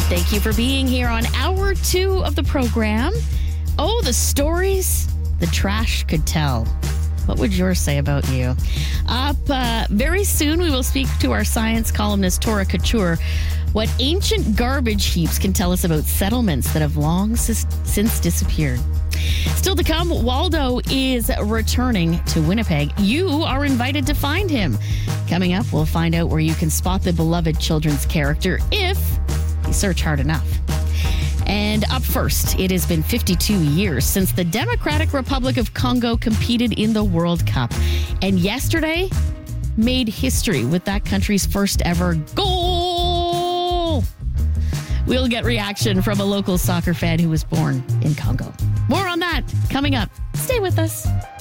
Thank you for being here on hour 2 of the program. Oh, the stories the trash could tell. What would yours say about you? Up very soon, we will speak to our science columnist, Tora Couture, what ancient garbage heaps can tell us about settlements that have long since disappeared. Still to come, Waldo is returning to Winnipeg. You are invited to find him. Coming up, we'll find out where you can spot the beloved children's character if you search hard enough. And up first, it has been 52 years since the Democratic Republic of Congo competed in the World Cup. And yesterday made history with that country's first ever goal. We'll get reaction from a local soccer fan who was born in Congo. More on that coming up. Stay with us.